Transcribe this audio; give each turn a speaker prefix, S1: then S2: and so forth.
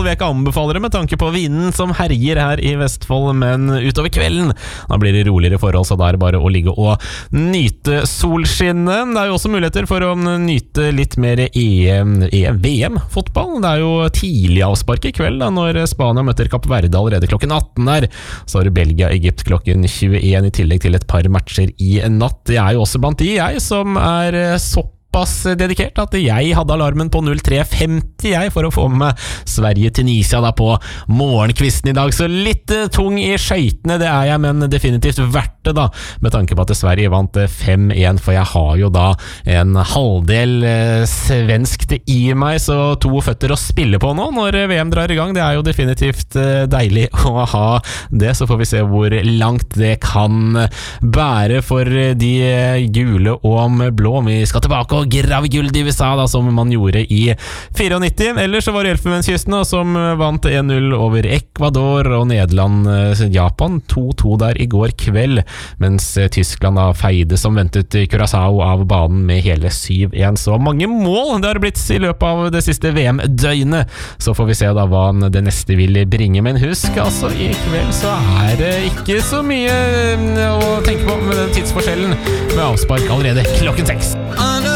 S1: vil jeg ikke anbefale det med tanke på vinden som herjer her i Vestfold, men utover kvelden da blir det roligere forhold, så da er det bare å ligge og nyte solskinnet. Det er jo også muligheter for å nyte litt mer VM-fotball. Det er jo tidlig avspark i kveld da, når Spania møter Kapp Verde allerede klokken 18 der. Så har du Belgia-Egypt klokken 21 i tillegg til et par matcher i natt. Jeg er jo også blant de som er såpass dedikert at jeg hadde alarmen på 03.50 for å få med Sverige-Tunisia da på morgenkvisten i dag, så litt tung i skøytene det er jeg, men definitivt verdt det da, med tanke på at Sverige vant 5-1, for jeg har jo da en halvdel svenskt i meg, så 2 føtter å spille på nå når VM drar i gang. Det er jo definitivt deilig å ha det, så får vi se hvor langt det kan bære for de gule og blå. Vi skal tilbake og grave guld i USA da, som man gjorde i 94. Ellers så var det Elfenbenskysten som vant 1-0 over Ecuador, og Nederland, Japan 2-2 der i går kveld, mens Tyskland da feide som ventet Curaçao av banen med hele 7-1. Så mange mål det har blitt i løpet av det siste VM-døgnet. Så får vi se da hva det neste vil bringe, men husk altså, i kveld så er det ikke så mye å tenke på med den tidsforskjellen, med avspark allerede klokken 6.